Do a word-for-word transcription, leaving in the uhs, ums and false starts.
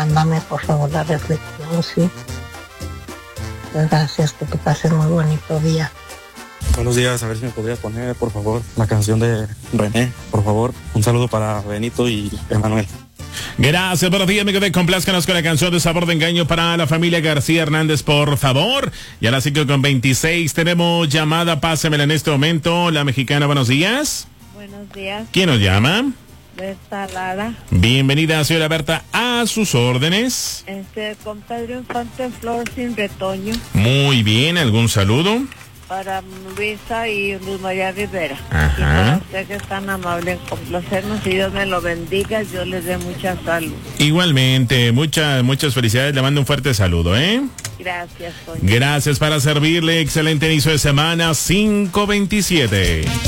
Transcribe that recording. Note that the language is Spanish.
mándame por favor la reflexión, sí. Gracias, que te pases muy bonito día. Buenos días, a ver si me podría poner, por favor, la canción de René, por favor. Un saludo para Benito y Emanuel. Gracias, buenos días, amigo de Complázcanos con la canción de Sabor de Engaño para la familia García Hernández, por favor. Y a las cinco con veintiséis tenemos llamada, pásemela en este momento. La mexicana, buenos días. Buenos días. ¿Quién nos llama? Berta Lara. Bienvenida, señora Berta, a sus órdenes. Este, con Pedro Infante, Flor sin retoño. Muy bien, ¿algún saludo? Para Luisa y Luz María Rivera. Ajá. Y para usted que es tan amable en complacernos, y Dios me lo bendiga, yo les dé mucha salud. Igualmente, muchas, muchas felicidades, le mando un fuerte saludo, ¿eh? Gracias, doña. Gracias, para servirle, excelente inicio de semana, cinco veintisiete.